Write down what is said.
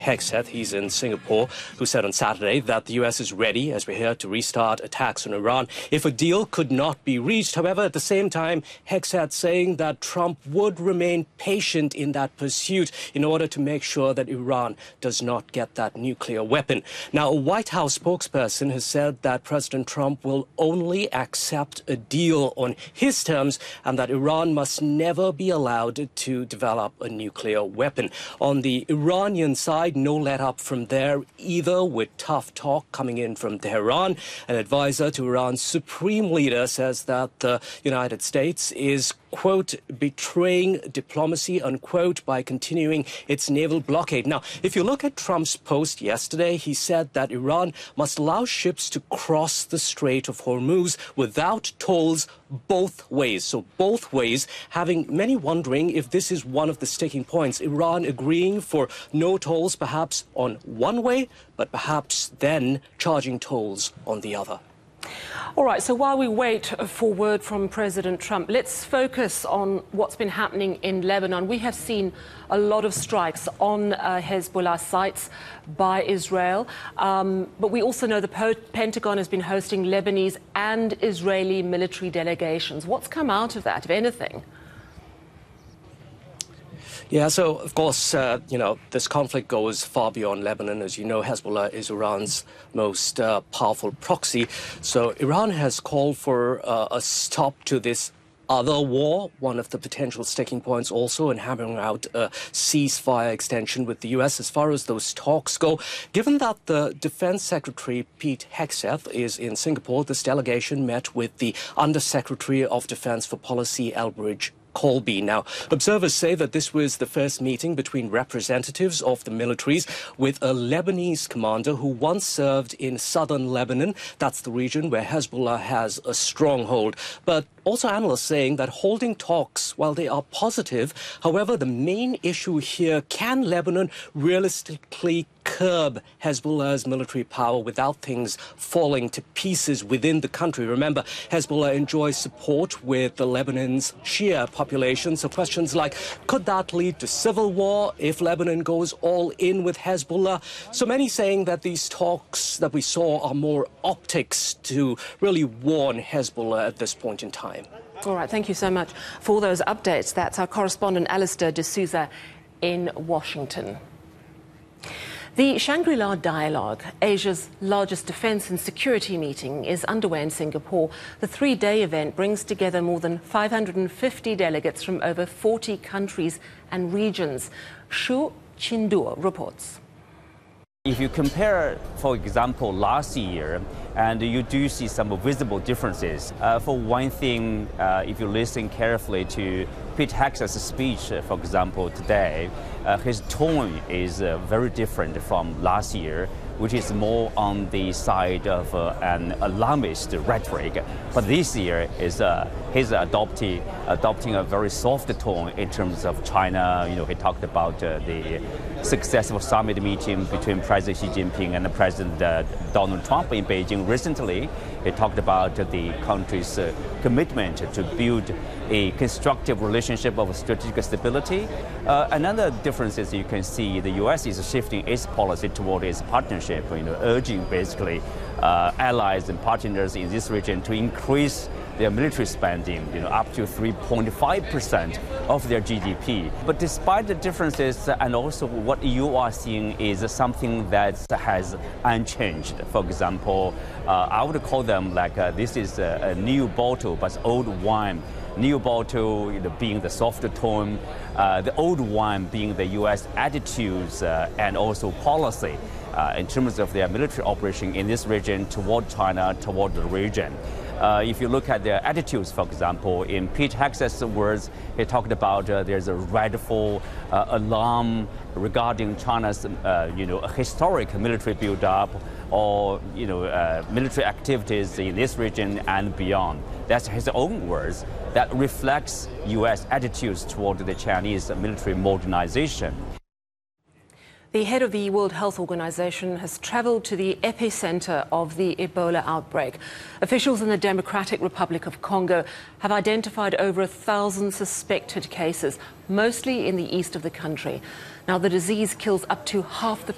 Hegseth, he's in Singapore, who said on Saturday that the U.S. is ready, as we hear, to restart attacks on Iran if a deal could not be reached. However, at the same time, Hegseth saying that Trump would remain patient in that pursuit in order to make sure that Iran does not get that nuclear weapon. Now, a White House spokesperson has said that President Trump will only accept a deal on his terms and that Iran must never be allowed to develop a nuclear weapon. On the Iranian side, no let up from there either, with tough talk coming in from Tehran. An advisor to Iran's supreme leader says that the United States is, quote, betraying diplomacy, unquote, by continuing its naval blockade. Now, if you look at Trump's post yesterday, he said that Iran must allow ships to cross the Strait of Hormuz without tolls both ways. So both ways, having many wondering if this is one of the sticking points. Iran agreeing for no tolls perhaps on one way, but perhaps then charging tolls on the other. All right, so while we wait for word from President Trump, let's focus on what's been happening in Lebanon. We have seen a lot of strikes on Hezbollah sites by Israel, but we also know the Pentagon has been hosting Lebanese and Israeli military delegations. What's come out of that, if anything? Yeah, so, of course, this conflict goes far beyond Lebanon. As you know, Hezbollah is Iran's most powerful proxy. So Iran has called for a stop to this other war, one of the potential sticking points also, in hammering out a ceasefire extension with the U.S. as far as those talks go. Given that the Defense Secretary, Pete Hegseth, is in Singapore, this delegation met with the Undersecretary of Defense for Policy, Elbridge Colby. Now, observers say that this was the first meeting between representatives of the militaries with a Lebanese commander who once served in southern Lebanon. That's the region where Hezbollah has a stronghold. But also analysts saying that holding talks, while they are positive, however, the main issue here, can Lebanon realistically curb Hezbollah's military power without things falling to pieces within the country? Remember, Hezbollah enjoys support with the Lebanon's Shia population. So questions like, could that lead to civil war if Lebanon goes all in with Hezbollah? So many saying that these talks that we saw are more optics to really warn Hezbollah at this point in time. All right, thank you so much for those updates. That's our correspondent Alistair D'Souza in Washington. The Shangri-La Dialogue, Asia's largest defense and security meeting, is underway in Singapore. The three-day event brings together more than 550 delegates from over 40 countries and regions. Shu Qinduo reports. If you compare, for example, last year, and you do see some visible differences. For one thing, if you listen carefully to Pete Hegseth's speech, for example, today, his tone is very different from last year, which is more on the side of an alarmist rhetoric. But this year is he's adopting a very soft tone in terms of China. You know, he talked about the successful summit meeting between President Xi Jinping and President Donald Trump in Beijing recently. He talked about the country's commitment to build a constructive relationship of strategic stability. Another difference is you can see the U.S. is shifting its policy toward its partnership, urging basically allies and partners in this region to increase their military spending, up to 3.5% of their GDP. But despite the differences, and also what you are seeing is something that has unchanged. For example, I would call them like this is a new bottle, but old wine. New bottle being the soft tone, the old wine being the U.S. attitudes and also policy in terms of their military operation in this region toward China, toward the region. If you look at their attitudes, for example, in Pete Hegseth's words, he talked about there's a radical alarm regarding China's, historic military build-up or, military activities in this region and beyond. That's his own words. That reflects U.S. attitudes toward the Chinese military modernization. The head of the World Health Organization has traveled to the epicenter of the Ebola outbreak. Officials in the Democratic Republic of Congo have identified over 1,000 suspected cases, mostly in the east of the country. Now, the disease kills up to half the